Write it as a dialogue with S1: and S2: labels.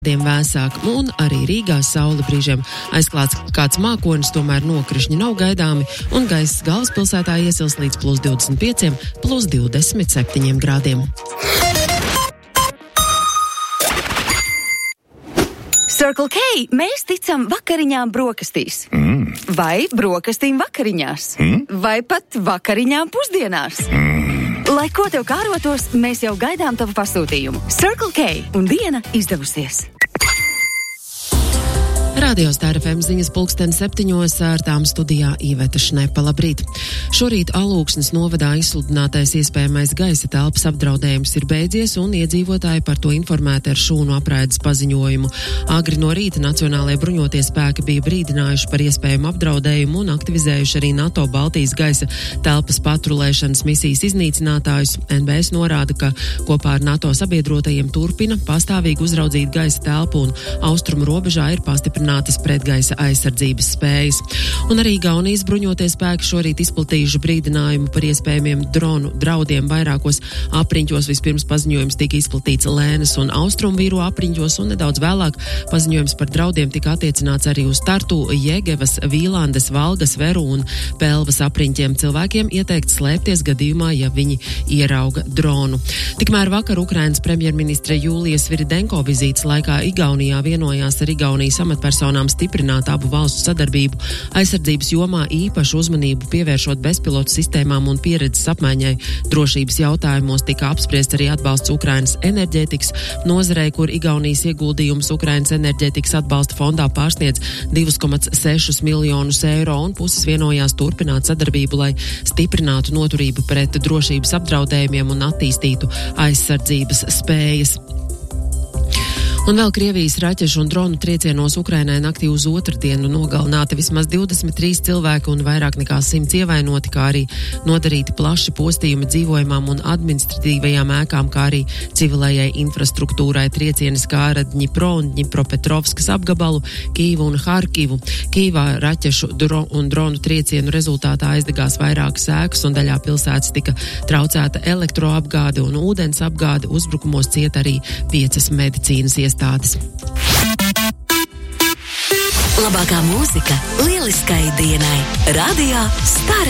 S1: Vēsāk, un arī Rīgā saule brīžiem aizklāts kāds mākonis, tomēr nokrišņi nav gaidāmi, un gaiss galvaspilsētā iesils līdz +25, +27 grādiem.
S2: Circle K, mēs ticam vakariņām brokastīs. Vai brokastīm vakariņās. Vai pat vakariņām pusdienās. Lai ko tev kārotos, mēs jau gaidām tavu pasūtījumu. Circle K un diena izdevusies.
S1: Radio Star FM ziņas 7:00 ar tām studijā Iveta Šnepa. Labrīt! Šorīt Alūksnes novadā izsludinātais iespējamais gaisa telpas apdraudējums ir beidzies, un iedzīvotāji par to informēti ar šūnu apraides paziņojumu. Agri no rīta Nacionālajie bruņotie spēki bija brīdinājuši par iespējamu apdraudējumu un aktivizējuši arī NATO Baltijas gaisa telpas patrulēšanas misijas iznīcinātājus. NBS norāda, ka kopā ar NATO sabiedrotajiem turpina pastāvīgi uzraudzīt gaisa telpu, un austrumu robežā ir pastiprinātas pretgaisa aizsardzības spējas. Un arī Igaunijas bruņotie spēki šorīt izplatījuši brīdinājumu par iespējamiem dronu draudiem vairākos apriņķos. Vispirms paziņojums tika izplatīts Lēnes un Austrumvīru apriņķos, un nedaudz vēlāk paziņojums par draudiem tika attiecināts arī uz Tartu, Jēgevas, Vīlandes, Valgas, Veru un Pelvas apriņķiem. Cilvēkiem ieteikts slēpties gadījumā, ja viņi ierauga dronu. Tikmēr vakar Ukrainas premjerministre Jūlija Sviridenko vizītes laikā Igaunijā vienojās ar Igaunijas amatpersonām stiprināt abu valstu sadarbību aizsardzības jomā, īpašu uzmanību pievēršot bezpilotu sistēmām un pieredzes apmaiņai drošības jautājumos. Tika apspriest arī atbalsts Ukrainas enerģētikas nozarei, kur Igaunijas ieguldījums Ukrainas enerģētikas atbalsta fondā pārsniedz 2,6 miljonus eiro, un puses vienojās turpināt sadarbību, lai stiprinātu noturību pret drošības apdraudējumiem un attīstītu aizsardzības spējas. Un vēl Krievijas raķešu un dronu triecienos Ukrainai naktī uz otrdienu nogalināti vismaz 23 cilvēki un vairāk nekā 100 ievainoti, kā arī nodarīti plaši postījumi dzīvojamām un administratīvajām ēkām, kā arī civilējai infrastruktūrai. Triecieni skāra Dņipro un Dņipropetrovskas apgabalu, Kīvu un Harkivu. Kīvā raķešu un dronu triecienu rezultātā aizdegās vairākas ēkas, un daļā pilsētas tika traucēta elektroapgāde un ūdens apgāde. Uzbrukumos cieta arī 5 medicīnas iestādes.
S2: Labākā mūzika lieliskai dienai. Radio Star